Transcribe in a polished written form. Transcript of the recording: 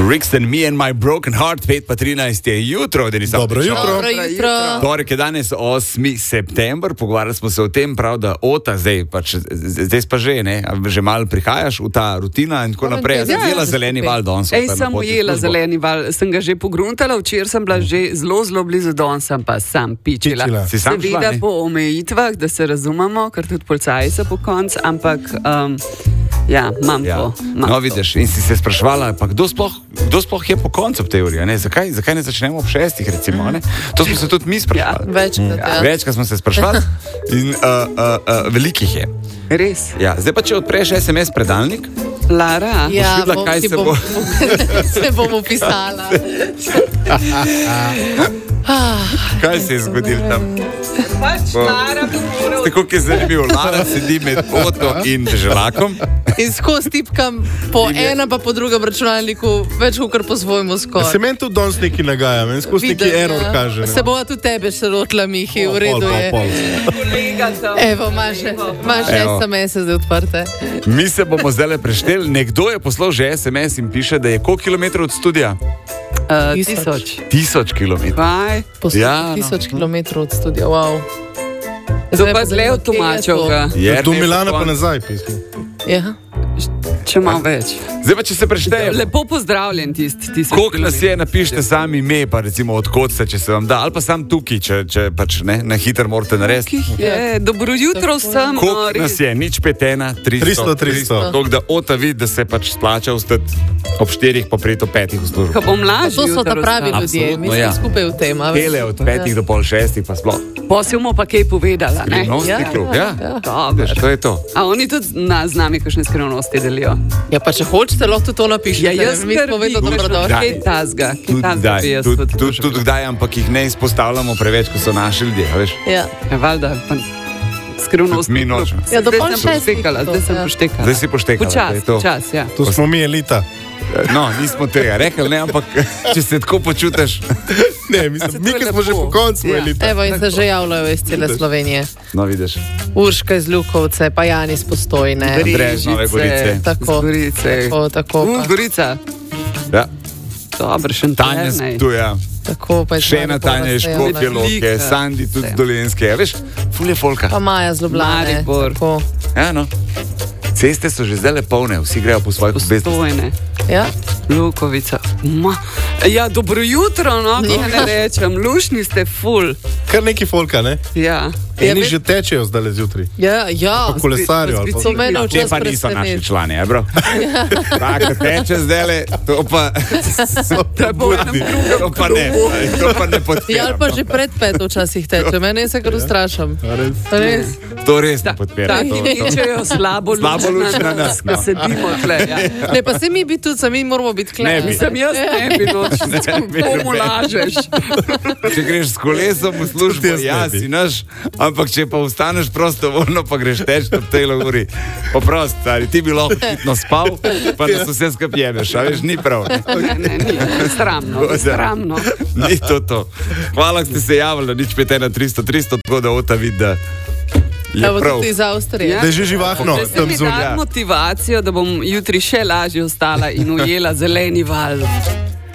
Rix and Me and My Broken Heart, 5:13 je jutro, da nisem. Dobro jutro. Torek je danes 8. september, pogovarjali smo se o tem, prav da Ota, zdaj pa že, ne, že malo prihajaš v ta rutina in tako naprej. Jaz sem jela zeleni val danes. Sem ujela zeleni val, sem ga že pogruntala, včeraj sem bila že zelo blizu, danes sem pa sam pičila. Seveda po omejitvah, da se razumemo, ker tudi policaji so po koncu, ampak imam to. No, vidiš, in si se sprašvala, pa kdo sploh je po koncu v teoriji, ne? Zakaj ne začnemo ob 6, recimo, ne? To smo se tudi mi sprašvali. Večkrat smo se sprašvali in velikih je. Res? Ja, zdaj pa, če odpreš SMS predalnik, Lara, videla, kaj se bo... Se bom upisala. Kaj se je zgodilo tam? Lara bo moral... Tako, ki je zanimivo, Lara sedi med Oto in Želakom. In skozi tipkam po enem pa po drugem računalniku, več kot po svojemu skoraj. Se meni tudi danes neki nagaja, meni skozi neki error kaže. Se bova tudi tebe še rotla, Mihi, v redu je. Evo, imaš SMS-e zdaj odprte. Mi se bomo zdaj prešteli. Nekdo je poslal že SMS in piše, da je koliko kilometrov od studija? 1000. 1000 kilometrov. Kaj? 1000 kilometrov od studija, wow. Zdaj pa zle od Tomačevga. Do Milana pa nazaj pismo. Ja. Če malo več. Zdaj pa, če se prešteje. Lepo pozdravljen tisti. Koliko nas je, napišite sami ime, pa recimo odkot ste, če se vam da, ali pa sam tukaj, če pač ne, na hiter morate narediti. Dobro jutro vsem. Koliko nas je, nič 5, 300. Koliko da Ota vidi, da se pač splača vstati ob 4, pa priti ob 5 v službo. Ko bom lažji. To so ta pravi ljudje, mi smo skupaj v tem. Tele od 5 do pol 6 pa sploh. Posebno pa kaj povedala, ne? Skrivnosti klub, ja. To je to. A oni tudi z nami kakšne skrivnosti delijo? Ja, pa če hočete, lahko to napišete. Ja, jaz mi povedal dobrodošli. Kaj tazga bi jaz tudi kdaj, ampak jih ne izpostavljamo preveč, ko so naši ljudje, veš? Ja. Valjda, skrivnosti. Mi nočemo. Ja, do pol 6. Zdaj sem poštekala. Zdaj si poštekala. Počas, ja. To smo mi elita. No, nismo tega rekli, ne, ampak če se tako počutiš. Ne, mislim, mi, ki smo že po koncu elita. Evo, in se že javljajo iz cele Slovenije. No, vidiš. Urška iz Ljukovce, pa Jan iz Postojne. Andrej iz Nove Gorice. Tako. Tako. Gorica. Ja. Dobro, še Tanja tu, ja. Tako, pa še ena Tanja iz Škofje Loke, Sandi tudi z Dolenjske, veš, ful je folka. Pa Maja z Ljubljane. Tako. Ja, no. Ceste so že zdaj polne, vsi grejo po svojih obveznosti. Ja? Lukovica. Ja, dobro jutro, no, kaj ne rečem. Lušni ste ful. Kar neki folka, ne? Ja. Eni že tečejo zdaj zjutraj. Ja. Pa kolesarijo. Te pa niso naši člani, bro? Tako teče zdaj, to pa... To pa ne podpiram. Ja, ali pa že pred 5 včasih teče. Mene se kar ustrašam. Res. To res ne podpiram. Taki tečejo slabo luč na nas, da sedimo tle. Ne, pa se mi bi tudi, mi moramo biti tle. Sem jaz ne bi noč, komu lažeš. Če greš s kolesom v službo, ja, si naš, ampak če pa vstaneš prostovoljno, pa greš teč ob tej uri. Pa prosto, stari, ti bi lahko hitno spal, pa nas vse skapjemeš, a veš, ni prav. Ne, sramno. Ni to. Hvala, da ste se javili, nič 5 300, tako da Ota vidi, da je prav. Tudi iz Avstrije. Da je že živahno. Da se mi da motivacijo, da bom jutri še lažje ostala in ujela zeleni val.